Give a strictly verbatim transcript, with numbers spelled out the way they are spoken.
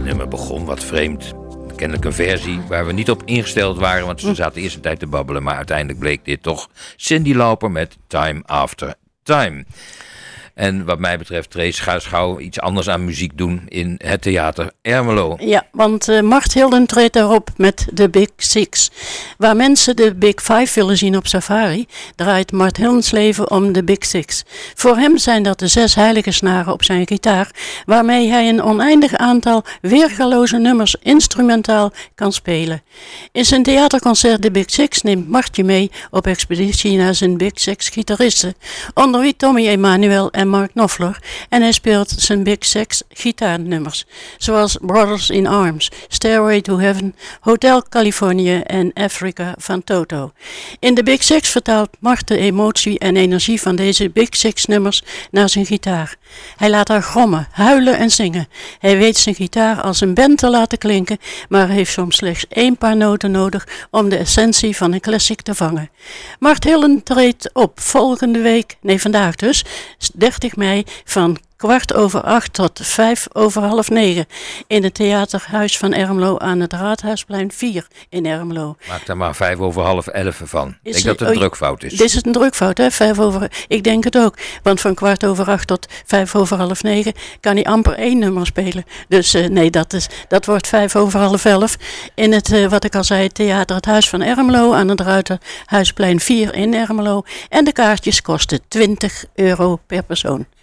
nummer begon wat vreemd. Kennelijk een versie waar we niet op ingesteld waren, want ze zaten eerst een tijd te babbelen, maar uiteindelijk bleek dit toch Cyndi Lauper met Time After Time. En wat mij betreft, Trace, ga eens gauw iets anders aan muziek doen in het theater Ermelo. Ja, want uh, Mart Hilden treedt daarop met de Big Six. Waar mensen de Big Five willen zien op safari, draait Mart Hildens leven om de Big Six. Voor hem zijn dat de zes heilige snaren op zijn gitaar, waarmee hij een oneindig aantal weergaloze nummers instrumentaal kan spelen. In zijn theaterconcert The Big Six neemt Mart je mee op expeditie naar zijn Big Six gitaristen, onder wie Tommy Emmanuel en Mark Knopfler, en hij speelt zijn Big Six gitaarnummers, zoals Brothers in Arms, Stairway to Heaven, Hotel California en Africa van Toto. In de Big Six vertaalt Mart de emotie en energie van deze Big Six nummers naar zijn gitaar. Hij laat haar grommen, huilen en zingen. Hij weet zijn gitaar als een band te laten klinken, maar heeft soms slechts één paar noten nodig om de essentie van een classic te vangen. Mart Hilden treedt op volgende week, nee vandaag dus, dertig mei van kwart over acht tot vijf over half negen in het theaterhuis van Ermelo aan het Raadhuisplein vier in Ermelo. Maak daar maar vijf over half elf van. Ik denk dat het een oh, drukfout is. Dit is een drukfout, hè? Vijf over, ik denk het ook. Want van kwart over acht tot vijf over half negen kan hij amper één nummer spelen. Dus uh, nee, dat, is, dat wordt vijf over half elf in het, uh, wat ik al zei, theater Het Huis van Ermelo aan het Raadhuisplein vier in Ermelo. En de kaartjes kosten twintig euro per persoon.